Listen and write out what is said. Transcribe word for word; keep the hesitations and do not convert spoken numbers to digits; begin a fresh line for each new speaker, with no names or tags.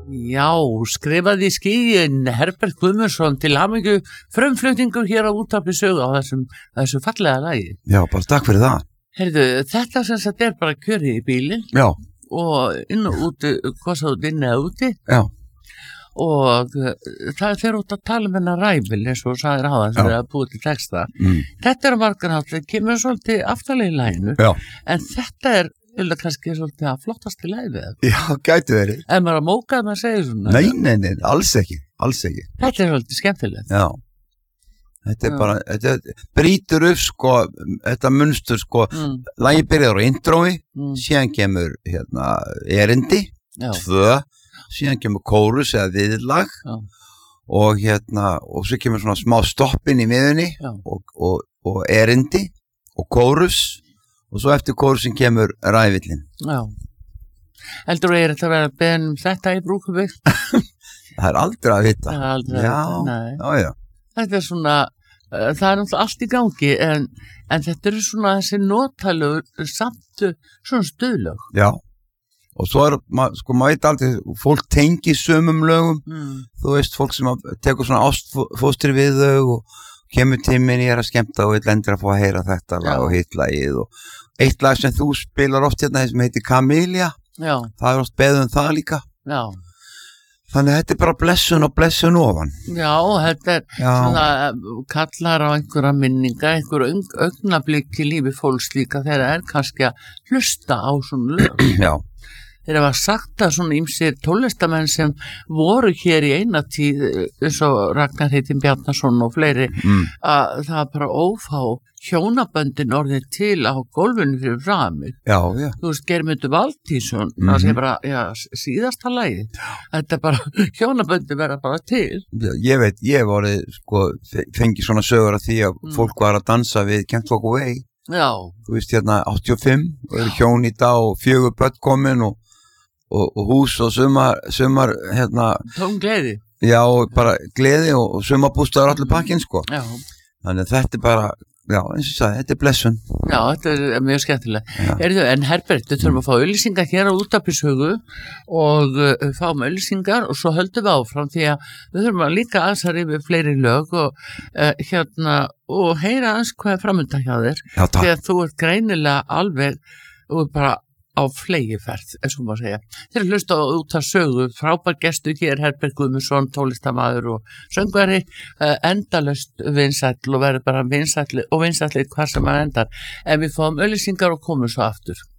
Já, skrifaði í skýin Herbert Guðmundsson til hamingju frumflutningur hér á Útvarpi Sögu á þessum, þessu fallega lagi.
Já, bara takk fyrir það.
Heyrðu, þetta sem sagt er bara kjörið í bílinn.
Já.
Og inn og úti, hvað svo út inn eða úti.
Já.
Og uh, það er þeir út að tala um hennar ræfil eins og sagðir á það sem er að búið til texta.
Mm.
Þetta er margar hátt, það kemur svolítið aftalega í laginu.
Já.
En þetta er Eller kannski svolítið að flottast í læfið.
Já, gæti verið.
En maður að móka að maður segir svona.
Nei, nei, nei, alls ekki, alls ekki.
Þetta er svolítið skemmtilegt.
Já. Þetta er
Já.
bara, þetta brýtur upp sko, þetta munstur sko,
Mm.
lagið byrjar á intrói,
Mm.
síðan kemur hérna erindi,
Já.
tvö, síðan kemur kórus eða viðlag
Já.
og hérna, og svo kemur svona smá stoppin í miðunni
Já.
og, og, og erindi og kórus. Og svo eftir kórusin kemur ræfillin.
Já. Heldur er þetta að vera beðin um þetta í brúkubík?
Það er aldrei að vita.
Það er aldrei að
já,
vita, nei.
Já, já.
Þetta er svona, uh, það er náttúrulega allt í gangi, en, en þetta eru svona þessi notalögur samt uh, svona stuðlög.
Já. Og svo er, ma, sko, maður veit aldrei, fólk tengi sumum lögum.
Mm.
Þú veist, fólk sem tekur svona ástfóstri við þau og kemur tíminn ég er að skemmta og ég lendir að fá að heyra þetta lag og hitt lagið og eitt lag sem þú spilar oft hérna sem heitir Camellia.
Já.
Það er oft beðið um það líka.
Já.
Þannig að þetta er bara blessun og blessun ofan.
Já, þetta er
Já.
svona kallar á einhverja minninga, einhverju augnablik í lífi fólks líka þegar það er kannski að hlusta á svona lög.
Já.
Þeir hafa sagt að svona ýmsir tólestamenn sem voru hér í eina tíð eins og Ragnar Heitin Bjarnason og fleiri
Mm.
að það er bara ófá hjónaböndin orðið til á gólfinu fyrir framig.
Já, já.
Þú veist, Geirmundur Valtýsson,
Mhm.
það sé bara, já, síðasta lagi. Þetta er bara, hjónaböndin verða bara til.
Ég veit, ég voru sko, fengi svona sögur af því að
Mm.
fólk var að dansa við Can't Walk Away.
Já.
Þú veist, hérna áttatíu og fimm og eru hjón í dag og fjögur börn komin og, og, og hús og sumar, sumar hérna,
Tóm gleði.
já, og bara gleði og, og sumarbústaður allir pakkinn, sko.
Já.
Þannig að þetta er bara, já, eins og sagði, þetta er blessun.
Já, þetta er mjög skemmtilega.
Já.
Erðu, en Herbert, við þurfum að fá auglýsingar hér á Útvarpi Sögu og uh, fáum auglýsingar og svo höldum við áfram því að við þurfum að líka aðeins að rifja fleiri lög og uh, hérna og heyra aðeins hvað er framöndan hjá þér.
Já, takk.
Því að þú ert greinilega alveg og bara á flegiferð, eins og maður segja. Þeir hlusta á Útvarpi Sögu, frábær gestur hér, Herbert Guðmundsson, tólestamaður og söngvari, uh, endalaust vinsæll og verður bara vinsæll og vinsæll hvað sem hann endar. En við fáum auglýsingar og komum svo aftur.